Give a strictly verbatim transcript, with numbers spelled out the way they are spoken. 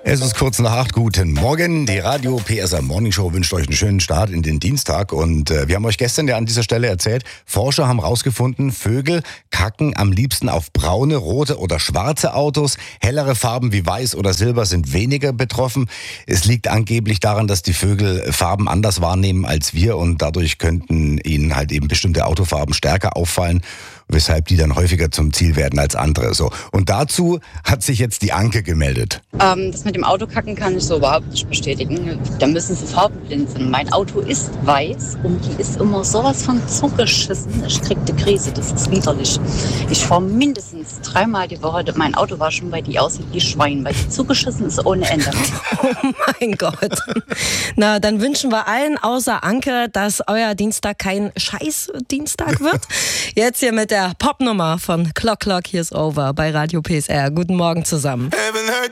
Es ist kurz nach acht. Guten Morgen. Die Radio P S A Morning Show wünscht euch einen schönen Start in den Dienstag. Und äh, wir haben euch gestern ja an dieser Stelle erzählt, Forscher haben rausgefunden, Vögel kacken am liebsten auf braune, rote oder schwarze Autos. Hellere Farben wie weiß oder silber sind weniger betroffen. Es liegt angeblich daran, dass die Vögel Farben anders wahrnehmen als wir und dadurch könnten ihnen halt eben bestimmte Autofarben stärker auffallen, weshalb die dann häufiger zum Ziel werden als andere. So. Und dazu hat sich jetzt die Anke gemeldet. Ähm, das mit dem Autokacken kann ich so überhaupt nicht bestätigen. Da müssen sie farbenblind sein. Mein Auto ist weiß und die ist immer sowas von zugeschissen. Ich krieg die Krise, das ist widerlich. Ich fahre mindestens dreimal die Woche mein Auto waschen, weil die aussieht wie Schwein, weil die zugeschissen ist ohne Ende. Oh mein Gott. Na, dann wünschen wir allen außer Anke, dass euer Dienstag kein Scheiß-Dienstag wird. Jetzt hier mit der Popnummer von Clock Clock Here's Over bei Radio P S R. Guten Morgen zusammen.